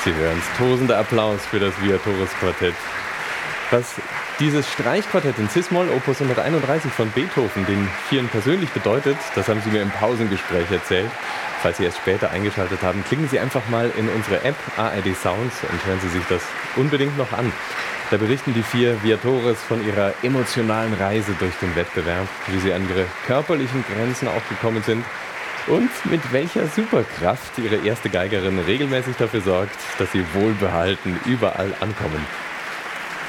Sie hören es, tosender Applaus für das Viatoris Quartett. Was dieses Streichquartett in Cis-Moll, Opus 131 von Beethoven, den Vieren persönlich bedeutet, das haben Sie mir im Pausengespräch erzählt. Falls Sie erst später eingeschaltet haben, klicken Sie einfach mal in unsere App ARD Sounds und hören Sie sich das unbedingt noch an. Da berichten die vier Viatoris von ihrer emotionalen Reise durch den Wettbewerb, wie sie an ihre körperlichen Grenzen auch gekommen sind und mit welcher Superkraft ihre erste Geigerin regelmäßig dafür sorgt, dass sie wohlbehalten überall ankommen.